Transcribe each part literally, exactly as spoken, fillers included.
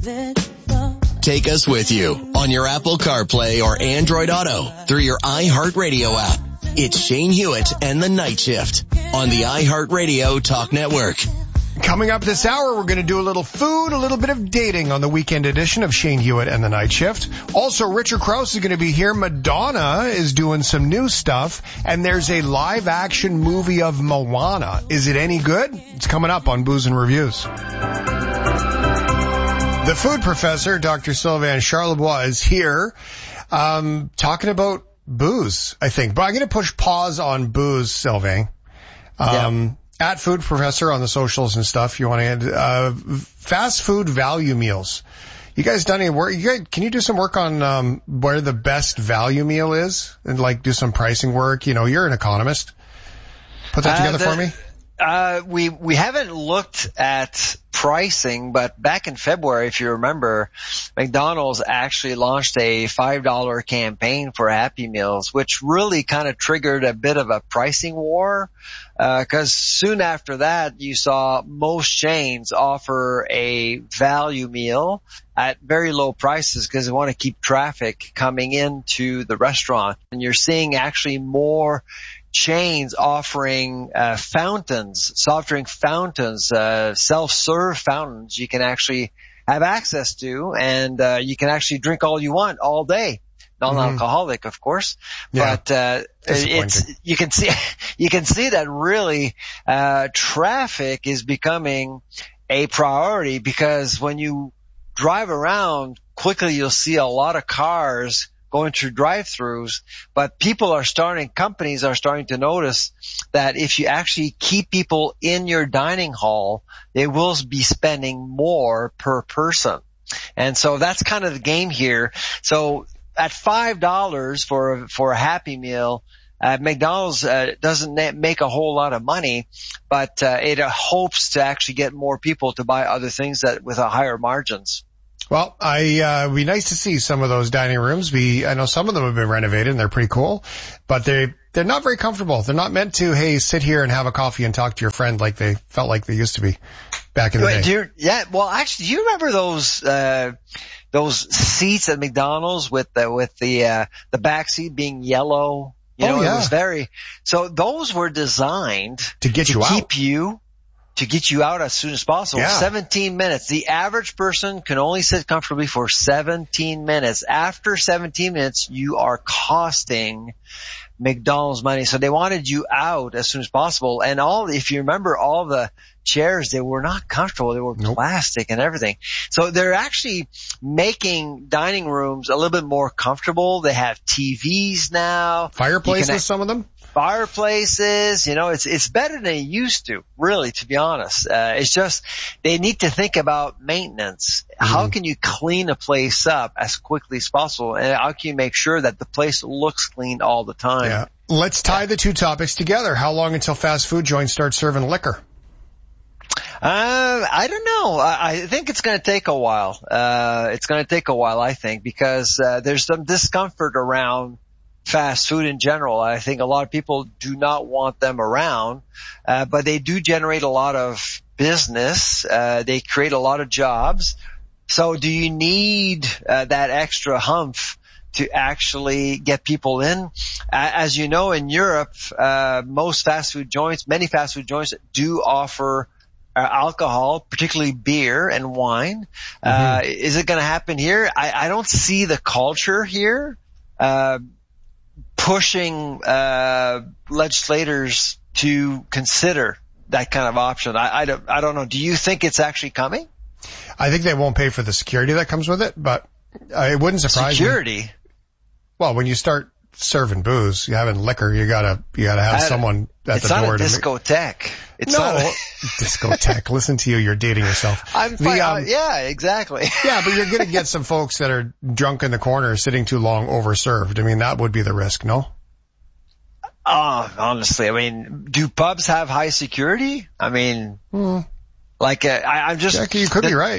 Take us with you on your Apple CarPlay or Android Auto through your iHeartRadio app. It's Shane Hewitt and the Night Shift on the iHeartRadio Talk Network. Coming up this hour, we're going to do a little food, a little bit of dating on the weekend edition of Shane Hewitt and the Night Shift. Also, Richard Krause is going to be here. Madonna is doing some new stuff. And there's a live-action movie of Moana. Is it any good? It's coming up on Booze and Reviews. The food professor, Doctor Sylvain Charlebois, is here um, talking about booze, I think. But I'm going to push pause on booze, Sylvain. Um, yeah. At Food Professor on the socials and stuff, you want to, uh, fast food value meals. You guys done any work? You guys, can you do some work on, um, where the best value meal is and like do some pricing work? You know, you're an economist. Put that together uh, the, for me. Uh, we, we haven't looked at pricing, but back in February, if you remember, McDonald's actually launched a five dollar campaign for Happy Meals, which really kind of triggered a bit of a pricing war. Uh, cause soon after that, you saw most chains offer a value meal at very low prices because they want to keep traffic coming into the restaurant. And you're seeing actually more chains offering uh, fountains, soft drink fountains, uh, self-serve fountains you can actually have access to, and uh, you can actually drink all you want all day. Non-alcoholic, mm-hmm. of course, yeah. but uh, it's you can see you can see that really uh, traffic is becoming a priority because when you drive around quickly, you'll see a lot of cars going through drive-thrus, but people are starting, companies are starting to notice that if you actually keep people in your dining hall, they will be spending more per person. And so that's kind of the game here. So at five dollars for a, for a Happy Meal, uh, McDonald's uh, doesn't make a whole lot of money, but uh, it uh, hopes to actually get more people to buy other things that with a higher margins. Well, I, uh, it'd be nice to see some of those dining rooms. We, I know some of them have been renovated and they're pretty cool, but they, they're not very comfortable. They're not meant to, hey, sit here and have a coffee and talk to your friend like they felt like they used to be back in the day. Do you, yeah, well, actually, do you remember those, uh, those seats at McDonald's with the, with the, uh, the back seat being yellow? You know, oh, yeah. It was very, so those were designed to get to you keep out. you to get you out as soon as possible. Yeah. seventeen minutes. The average person can only sit comfortably for seventeen minutes. After seventeen minutes, you are costing McDonald's money. So they wanted you out as soon as possible. And all, if you remember, all the chairs, they were not comfortable. They were nope. plastic and everything. So they're actually making dining rooms a little bit more comfortable. They have T Vs now. Fireplaces, can, some of them? Fireplaces, you know, it's, it's better than it used to, really, to be honest. Uh, it's just, they need to think about maintenance. Mm-hmm. How can you clean a place up as quickly as possible? And how can you make sure that the place looks clean all the time? Yeah. Let's tie the two topics together. How long until fast food joints start serving liquor? Uh, I don't know. I, I think it's going to take a while. Uh, it's going to take a while, I think, because, uh, there's some discomfort around fast food in general. I think a lot of people do not want them around, uh, but they do generate a lot of business. Uh, they create a lot of jobs. So do you need, uh, that extra humph to actually get people in? Uh, as you know, in Europe, uh, most fast food joints, many fast food joints do offer Uh, alcohol, particularly beer and wine. Mm-hmm. Uh, is it going to happen here? I, I don't see the culture here, uh, pushing, uh, legislators to consider that kind of option. I, I don't, I don't know. Do you think it's actually coming? I think they won't pay for the security that comes with it, but uh, it wouldn't surprise security? me. Security? Well, when you start serving booze, you having liquor, you gotta, you gotta have I, someone at the door. It's not a discotheque. It's no, not a discotheque. Listen to you, you're dating yourself. I'm fine. Um, yeah, exactly. Yeah, but you're gonna get some folks that are drunk in the corner, sitting too long, overserved. I mean, that would be the risk, no? Oh, honestly, I mean, do pubs have high security? I mean, hmm. like, uh, I, I'm just. Jackie, you could the, be right.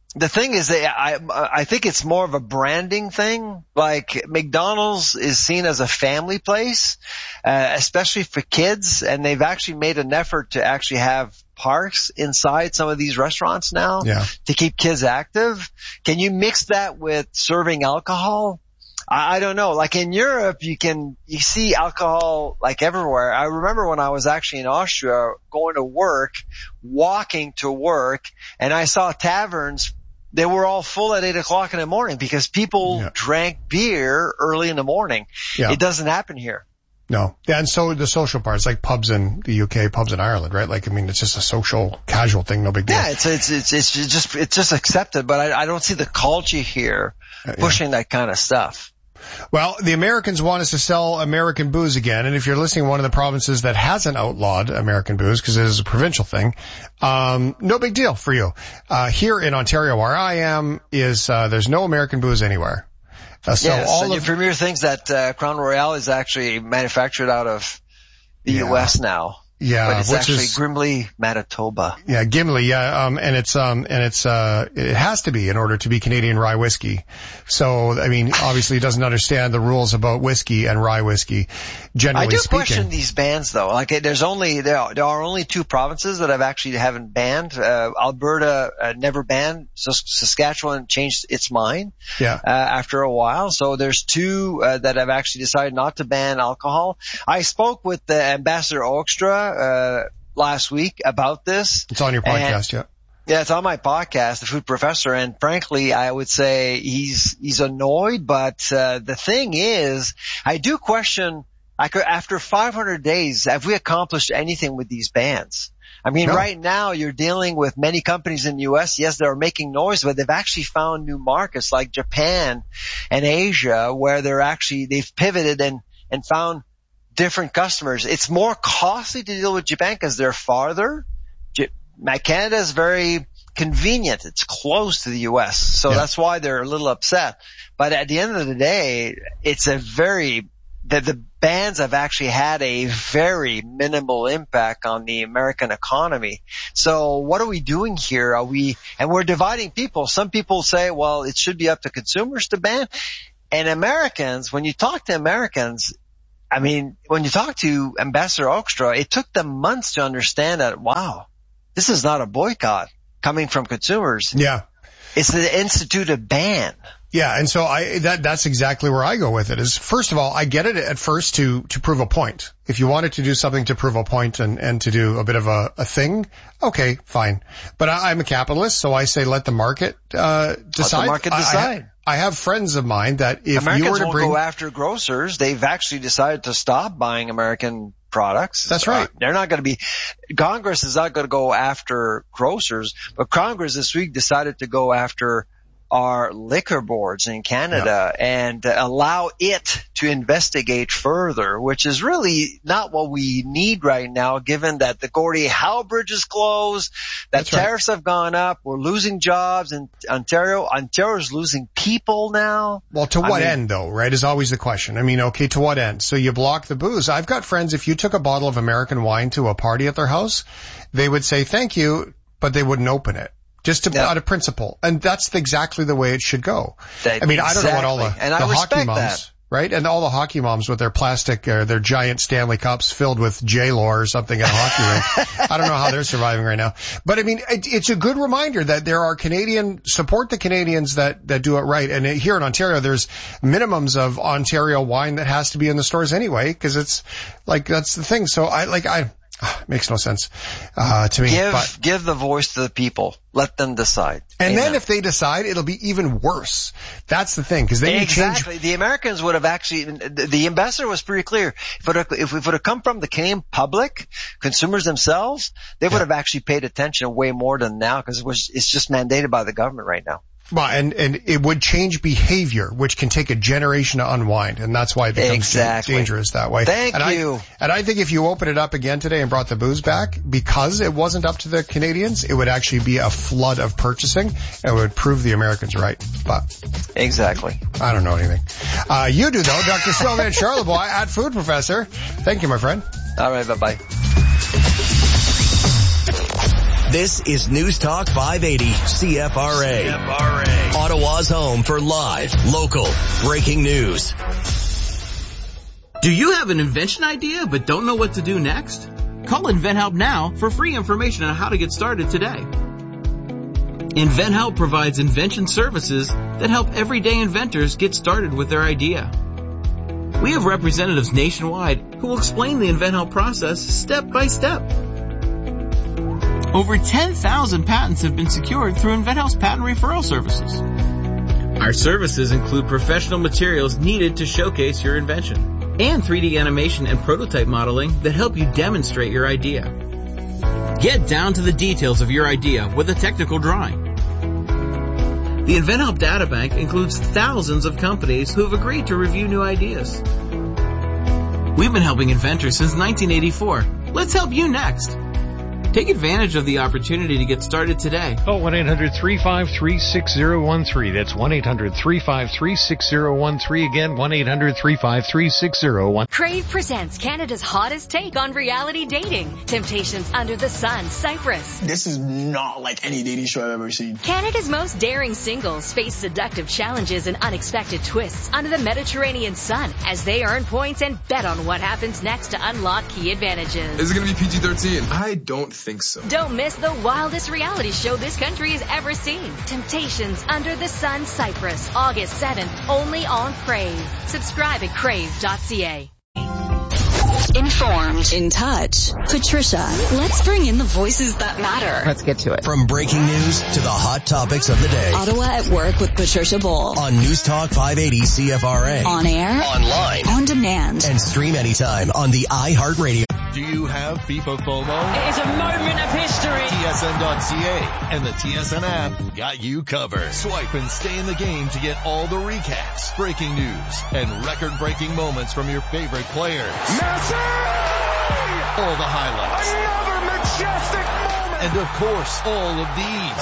the thing is that I, I think it's more of a branding thing. Like McDonald's is seen as a family place, uh, especially for kids. And they've actually made an effort to actually have parks inside some of these restaurants now yeah. to keep kids active. Can you mix that with serving alcohol? I, I don't know. Like in Europe, you can, you see alcohol like everywhere. I remember when I was actually in Austria going to work, walking to work, and I saw taverns. They were all full at eight o'clock in the morning because people yeah. drank beer early in the morning. Yeah. It doesn't happen here. No. Yeah, and so the social parts, like pubs in the U K, pubs in Ireland, right? Like, I mean, it's just a social, casual thing, no big deal. Yeah, it's, it's, it's, it's just, it's just accepted, but I, I don't see the culture here pushing uh, yeah. that kind of stuff. Well, the Americans want us to sell American booze again, and if you're listening to one of the provinces that hasn't outlawed American booze, because it is a provincial thing, um, no big deal for you. Uh, here in Ontario, where I am, is uh, there's no American booze anywhere. Uh, so yes, all and of your Premier thinks that uh, Crown Royale is actually manufactured out of the yeah. U S now. Yeah, but it's which actually is, Gimli, Manitoba. Yeah, Gimli, yeah, um, and it's, um, and it's, uh, it has to be in order to be Canadian rye whiskey. So, I mean, obviously he doesn't understand the rules about whiskey and rye whiskey, generally I do speaking. question these bans though. Like, there's only, there are, there are only two provinces that I've actually haven't banned. Uh, Alberta uh, never banned. So Saskatchewan changed its mind. Yeah. Uh, after a while. So there's two, uh, that have actually decided not to ban alcohol. I spoke with the Ambassador Oakstra, uh, last week about this. It's on your podcast, and, yeah. Yeah, it's on my podcast, The Food Professor, and frankly, I would say he's, he's annoyed, but, uh, the thing is, I do question, I could, after five hundred days, have we accomplished anything with these bans? I mean, no. right now you're dealing with many companies in the U S. Yes, they're making noise, but they've actually found new markets like Japan and Asia where they're actually, they've pivoted and, and found different customers. It's more costly to deal with Japan because they're farther. Canada is very convenient. It's close to the U S. So yeah. that's why they're a little upset. But at the end of the day, it's a very, the, the bans have actually had a very minimal impact on the American economy. So what are we doing here? Are we, and we're dividing people. Some people say, well, it should be up to consumers to ban. And Americans, when you talk to Americans, I mean, when you talk to Ambassador Oakstra, it took them months to understand that, wow, this is not a boycott coming from consumers. Yeah. It's the instituted ban. Yeah, and so I that that's exactly where I go with it. Is first of all, I get it at first to to prove a point. If you wanted to do something to prove a point and and to do a bit of a, a thing, okay, fine. But I, I'm a capitalist, so I say let the market uh decide. Let the market decide. I, I have friends of mine that if Americans you were to won't bring go after grocers, they've actually decided to stop buying American products. That's right. Uh, they're not going to be, Congress is not going to go after grocers, but Congress this week decided to go after our liquor boards in Canada yeah. and uh, allow it to investigate further, which is really not what we need right now, given that the Gordie Howe Bridge is closed, that That's tariffs right. have gone up, we're losing jobs in Ontario. Ontario's losing people now. Well, to what I mean, end though, right, is always the question. I mean, okay, to what end? So you block the booze. I've got friends, if you took a bottle of American wine to a party at their house, they would say thank you, but they wouldn't open it. Just to, yeah. out of principle. And that's exactly the way it should go. That, I mean, exactly. I don't know what all the, and the I hockey moms, that. right? And all the hockey moms with their plastic, uh, their giant Stanley Cups filled with J-Lore or something at a hockey rink. I don't know how they're surviving right now. But I mean, it, it's a good reminder that there are Canadian, support the Canadians that, that do it right. And here in Ontario, there's minimums of Ontario wine that has to be in the stores anyway, because it's like, that's the thing. So I, like, I, makes no sense, uh, to me. Give, but, give the voice to the people. Let them decide. And Amen. Then if they decide, it'll be even worse. That's the thing, because then exactly. you change. The Americans would have actually, the, the ambassador was pretty clear. If it, if it would have come from the Canadian public, consumers themselves, they would yeah. have actually paid attention way more than now, because it was, it's just mandated by the government right now. Well, and, and it would change behavior, which can take a generation to unwind, and that's why it becomes exactly. dangerous that way. Thank and you. I, and I think if you open it up again today and brought the booze back, because it wasn't up to the Canadians, it would actually be a flood of purchasing, and it would prove the Americans right. But exactly. I don't know anything. Uh, you do though, Doctor Sylvain Charlebois at Food Professor. Thank you, my friend. All right, bye-bye. This is News Talk five eighty C F R A. C F R A. Ottawa's home for live, local, breaking news. Do you have an invention idea but don't know what to do next? Call InventHelp now for free information on how to get started today. InventHelp provides invention services that help everyday inventors get started with their idea. We have representatives nationwide who will explain the InventHelp process step by step. Over ten thousand patents have been secured through InventHelp's patent referral services. Our services include professional materials needed to showcase your invention and three D animation and prototype modeling that help you demonstrate your idea. Get down to the details of your idea with a technical drawing. The InventHelp Databank includes thousands of companies who have agreed to review new ideas. We've been helping inventors since nineteen eighty-four. Let's help you next. Take advantage of the opportunity to get started today. Call one eight hundred three five three six zero one three. That's one eight hundred three five three six zero one three. Again, one eight hundred three five three six zero one three. Crave presents Canada's hottest take on reality dating. Temptations Under the Sun, Cyprus. This is not like any dating show I've ever seen. Canada's most daring singles face seductive challenges and unexpected twists under the Mediterranean sun as they earn points and bet on what happens next to unlock key advantages. Is it going to be P G thirteen? I don't think so. Don't miss the wildest reality show this country has ever seen. Temptations Under the Sun, Cyprus, August seventh, only on Crave. Subscribe at crave dot c a. Informed, in touch. Patricia, let's bring in the voices that matter. Let's get to it. From breaking news to the hot topics of the day. Ottawa at Work with Patricia Bowl. On News Talk five eighty C F R A. On air. Online. On demand. And stream anytime on the iHeartRadio. Do you have FIFA FOMO? It is a moment of history. T S N dot C A and the T S N app got you covered. Swipe and stay in the game to get all the recaps, breaking news, and record-breaking moments from your favorite players. Messi! All the highlights. Another majestic moment! And of course, all of these.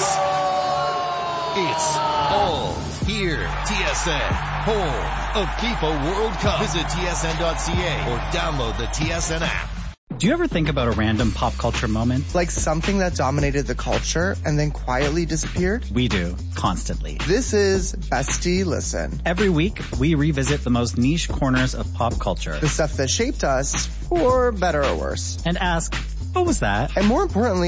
It's all here. T S N, home of FIFA World Cup. Visit T S N dot C A or download the T S N app. Do you ever think about a random pop culture moment? Like something that dominated the culture and then quietly disappeared? We do, constantly. This is Bestie Listen. Every week, we revisit the most niche corners of pop culture. The stuff that shaped us, for better or worse. And ask, what was that? And more importantly,